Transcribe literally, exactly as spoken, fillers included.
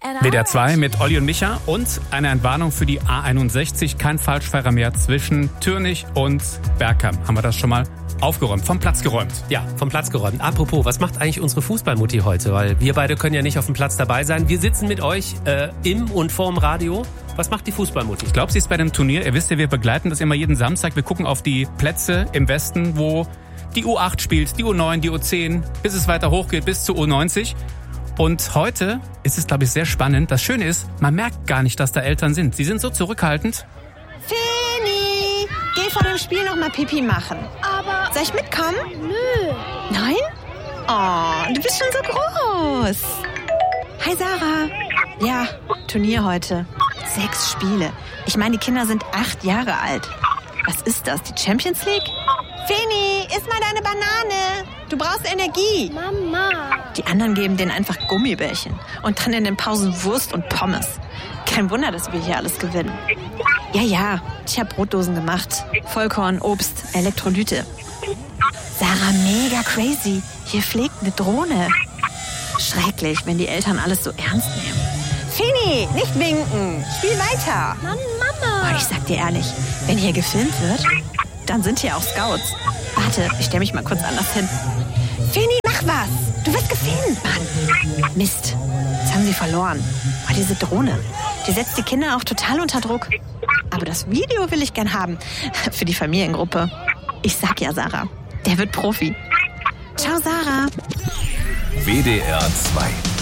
W D R zwei mit Olli und Micha und eine Entwarnung für die A einundsechzig. Kein Falschfahrer mehr zwischen Türnich und Bergkamp. Haben wir das schon mal aufgeräumt, vom Platz geräumt. Ja, vom Platz geräumt. Apropos, was macht eigentlich unsere Fußballmutti heute? Weil wir beide können ja nicht auf dem Platz dabei sein. Wir sitzen mit euch äh, im und vorm Radio. Was macht die Fußballmutti? Ich glaube, sie ist bei dem Turnier. Ihr wisst ja, wir begleiten das immer jeden Samstag. Wir gucken auf die Plätze im Westen, wo die U acht spielt, die U neun, die U zehn, bis es weiter hochgeht, bis zur U neunzig. Und heute ist es, glaube ich, sehr spannend. Das Schöne ist, man merkt gar nicht, dass da Eltern sind. Sie sind so zurückhaltend. Feni, geh vor dem Spiel noch mal Pipi machen. Aber... Soll ich mitkommen? Nö. Nein? Oh, du bist schon so groß. Hi, Sarah. Ja, Turnier heute. Sechs Spiele. Ich meine, die Kinder sind acht Jahre alt. Was ist das, die Champions League? Feni, iss mal deine Banane. Du brauchst Energie. Mama. Die anderen geben denen einfach Gummibärchen und dann in den Pausen Wurst und Pommes. Kein Wunder, dass wir hier alles gewinnen. Ja, ja, ich habe Brotdosen gemacht. Vollkorn, Obst, Elektrolyte. Sarah, mega crazy. Hier fliegt eine Drohne. Schrecklich, wenn die Eltern alles so ernst nehmen. Fini, nicht winken. Spiel weiter. Mann, Mama. Oh, ich sag dir ehrlich, wenn hier gefilmt wird, dann sind hier auch Scouts. Warte, ich stell mich mal kurz anders hin. Fini, mach was. Du wirst gefilmt, Mann. Mist, jetzt haben sie verloren. Oh, diese Drohne, die setzt die Kinder auch total unter Druck. Aber das Video will ich gern haben. Für die Familiengruppe. Ich sag ja, Sarah, der wird Profi. Ciao, Sarah. W D R zwei